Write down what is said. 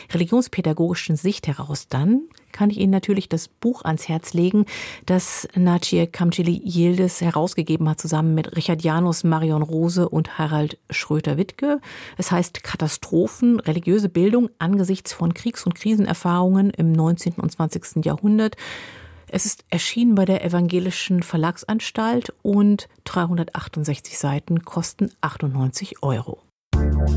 religionspädagogischen Sicht heraus, dann kann ich Ihnen natürlich das Buch ans Herz legen, das Naciye Kamcili Yildiz herausgegeben hat, zusammen mit Richard Janus, Marion Rose und Harald Schröter-Wittke. Es heißt Katastrophen, religiöse Bildung angesichts von Kriegs- und Krisenerfahrungen im 19. und 20. Jahrhundert. Es ist erschienen bei der Evangelischen Verlagsanstalt und 368 Seiten kosten 98 Euro.